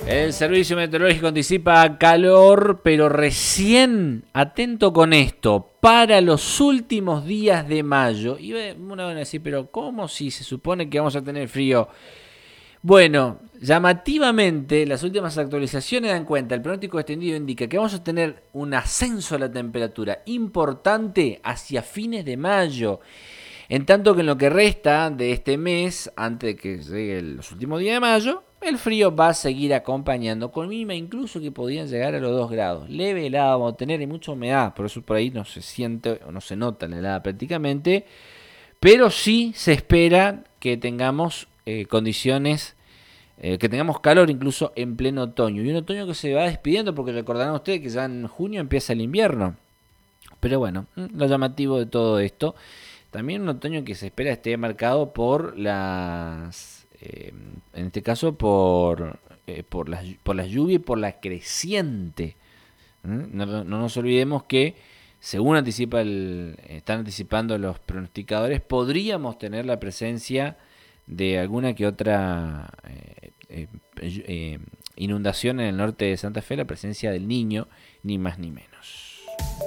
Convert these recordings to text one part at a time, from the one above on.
El servicio meteorológico anticipa calor, pero recién, atento con esto, para los últimos días de mayo. Y uno va a decir, pero ¿cómo si se supone que vamos a tener frío? Bueno, llamativamente, las últimas actualizaciones dan cuenta, el pronóstico extendido indica que vamos a tener un ascenso a la temperatura importante hacia fines de mayo. En tanto que en lo que resta de este mes, antes de que lleguen los últimos días de mayo, el frío va a seguir acompañando, con mínima incluso que podrían llegar a los 2 grados. Leve helada vamos a tener y mucha humedad, por eso por ahí no se siente o no se nota la helada prácticamente, pero sí se espera que tengamos condiciones, que tengamos calor incluso en pleno otoño. Y un otoño que se va despidiendo, porque recordarán ustedes que ya en junio empieza el invierno. Pero bueno, lo llamativo de todo esto, también un otoño que se espera esté marcado por las, en este caso por las lluvias y por la creciente. No nos olvidemos que, según están anticipando los pronosticadores, podríamos tener la presencia de alguna que otra inundación en el norte de Santa Fe, la presencia del Niño, ni más ni menos.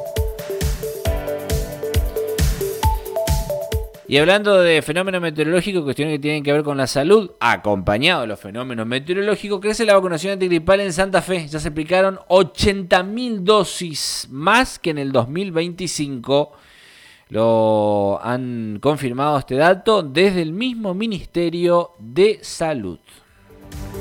Y hablando de fenómenos meteorológicos, cuestiones que tienen que ver con la salud, acompañado de los fenómenos meteorológicos, crece la vacunación antigripal en Santa Fe. Ya se aplicaron 80.000 dosis más que en el 2025. Lo han confirmado este dato desde el mismo Ministerio de Salud.